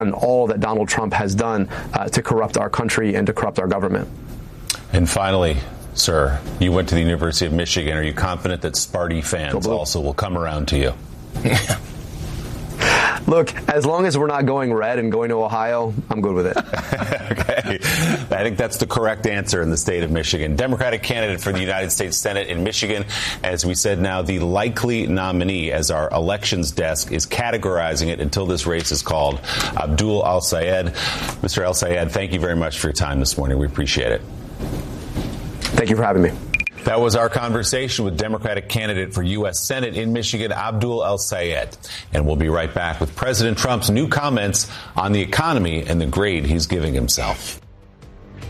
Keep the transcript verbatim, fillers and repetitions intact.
and all that Donald Trump has done uh, to corrupt our country and to corrupt our government. And finally, sir, you went to the University of Michigan. Are you confident that Sparty fans also will come around to you? Look, as long as we're not going red and going to Ohio, I'm good with it. Okay. I think that's the correct answer in the state of Michigan. Democratic candidate for the United States Senate in Michigan. As we said, now the likely nominee, as our elections desk is categorizing it until this race is called, Abdul El-Sayed. Mister El-Sayed, thank you very much for your time this morning. We appreciate it. Thank you for having me. That was our conversation with Democratic candidate for U S Senate in Michigan, Abdul El-Sayed. And we'll be right back with President Trump's new comments on the economy and the grade he's giving himself.